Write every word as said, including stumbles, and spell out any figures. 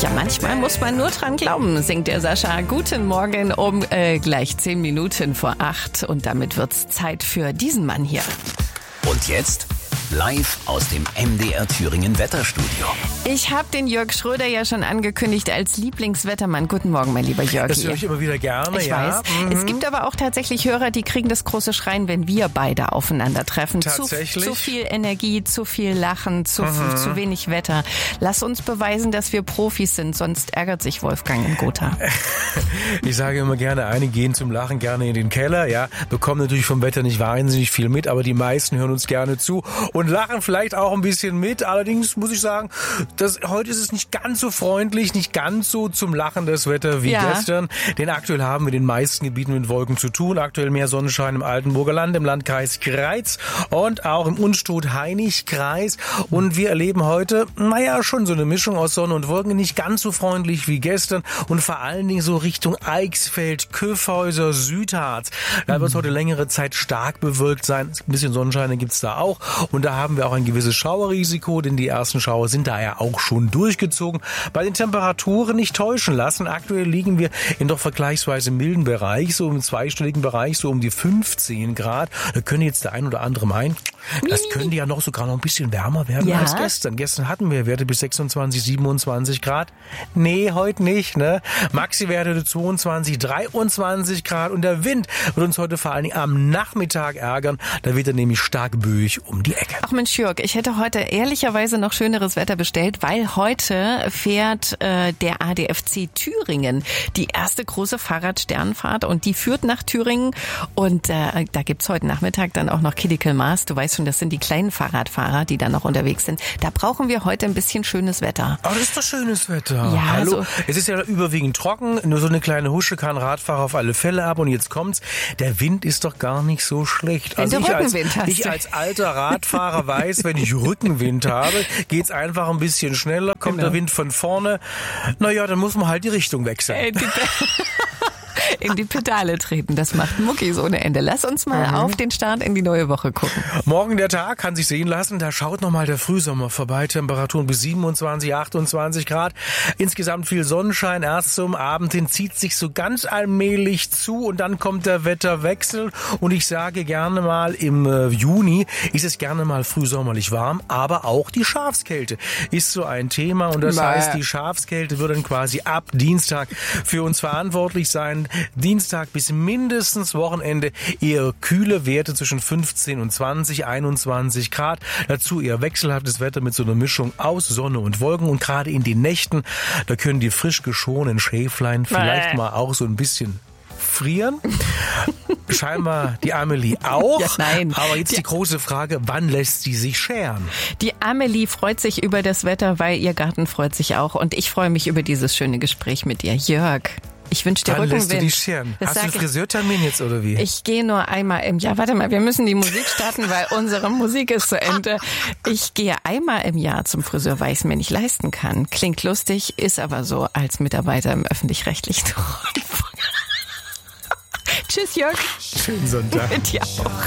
Ja, manchmal muss man nur dran glauben, singt der Sascha. Guten Morgen um äh, gleich zehn Minuten vor acht. Und damit wird's Zeit für diesen Mann hier. Und jetzt live aus dem M D R Thüringen Wetterstudio. Ich habe den Jörg Schröder ja schon angekündigt als Lieblingswettermann. Guten Morgen, mein lieber Jörg. Das höre ich immer wieder gerne, ich ja. weiß. Mhm. Es gibt aber auch tatsächlich Hörer, die kriegen das große Schreien, wenn wir beide aufeinandertreffen. Tatsächlich? Zu, zu viel Energie, zu viel Lachen, zu, Mhm. zu wenig Wetter. Lass uns beweisen, dass wir Profis sind, sonst ärgert sich Wolfgang in Gotha. Ich sage immer gerne, einige gehen zum Lachen gerne in den Keller, ja, bekommen natürlich vom Wetter nicht wahnsinnig viel mit, aber die meisten hören uns gerne zu und lachen vielleicht auch ein bisschen mit. Allerdings muss ich sagen, dass heute ist es nicht ganz so freundlich, nicht ganz so zum Lachen das Wetter wie Ja. gestern. Denn aktuell haben wir in den meisten Gebieten mit Wolken zu tun. Aktuell mehr Sonnenschein im Altenburger Land, im Landkreis Greiz und auch im Unstrut-Hainich-Kreis. Und wir erleben heute, naja, schon so eine Mischung aus Sonne und Wolken. Nicht ganz so freundlich wie gestern und vor allen Dingen so Richtung Eichsfeld, Kyffhäuser, Südharz. Da wird es heute längere Zeit stark bewölkt sein. Ein bisschen Sonnenschein gibt's da auch. Und da haben wir auch ein gewisses Schauerrisiko, denn die ersten Schauer sind da ja auch schon durchgezogen. Bei den Temperaturen nicht täuschen lassen. Aktuell liegen wir in doch vergleichsweise milden Bereich, so im zweistelligen Bereich, so um die fünfzehn Grad. Da könnte jetzt der ein oder andere meinen, das könnte ja noch sogar noch ein bisschen wärmer werden Ja. als gestern. Gestern hatten wir Werte bis sechsundzwanzig, siebenundzwanzig Grad. Nee, heute nicht, ne? Maxi-Werte zweiundzwanzig, dreiundzwanzig Grad und der Wind wird uns heute vor allen Dingen am Nachmittag ärgern. Da wird er nämlich stark böig um die Ecke. Ach Mensch, Jörg, ich hätte heute ehrlicherweise noch schöneres Wetter bestellt, weil heute fährt äh, der A D F C Thüringen die erste große Fahrradsternfahrt und die führt nach Thüringen und äh, da gibt's heute Nachmittag dann auch noch Critical Mass. Du weißt schon, das sind die kleinen Fahrradfahrer, die da noch unterwegs sind. Da brauchen wir heute ein bisschen schönes Wetter. Aber das ist doch schönes Wetter. Ja, Hallo. so- Es ist ja überwiegend trocken, nur so eine kleine Husche kann Radfahrer auf alle Fälle ab und jetzt kommt's. Der Wind ist doch gar nicht so schlecht. Wenn du ich als, Rückenwind hast. ich als alter Radfahrer weiß, wenn ich Rückenwind habe, geht's einfach ein bisschen schneller, kommt Genau. der Wind von vorne. Naja, dann muss man halt die Richtung wechseln. Äh, die in die Pedale treten. Das macht Muckis ohne Ende. Lass uns mal Mhm. auf den Start in die neue Woche gucken. Morgen der Tag kann sich sehen lassen. Da schaut nochmal der Frühsommer vorbei. Temperaturen bis siebenundzwanzig, achtundzwanzig Grad. Insgesamt viel Sonnenschein. Erst zum Abend hin zieht sich so ganz allmählich zu und dann kommt der Wetterwechsel. Und ich sage gerne mal, im äh, Juni ist es gerne mal frühsommerlich warm. Aber auch die Schafskälte ist so ein Thema. Und das Bäh. heißt, die Schafskälte wird dann quasi ab Dienstag für uns verantwortlich sein. Dienstag bis mindestens Wochenende eher kühle Werte zwischen fünfzehn und zwanzig, einundzwanzig Grad. Dazu eher wechselhaftes Wetter mit so einer Mischung aus Sonne und Wolken. Und gerade in den Nächten, da können die frisch geschorenen Schäflein vielleicht Bäh. mal auch so ein bisschen frieren. Scheinbar die Amelie auch. Ja, nein. Aber jetzt Die- die große Frage, wann lässt sie sich scheren? Die Amelie freut sich über das Wetter, weil ihr Garten freut sich auch. Und ich freue mich über dieses schöne Gespräch mit dir. Jörg, ich wünsche dir Wann Rückenwind. lässt du dich scheren? Das Hast du einen sag ich- Friseurtermin jetzt oder wie? Ich gehe nur einmal im Jahr. Warte mal, wir müssen die Musik starten, weil unsere Musik ist zu Ende. Ich gehe einmal im Jahr zum Friseur, weil ich es mir nicht leisten kann. Klingt lustig, ist aber so als Mitarbeiter im öffentlich-rechtlichen Rundfunk. Tschüss, Jörg. Schönen Sonntag. Mit dir auch.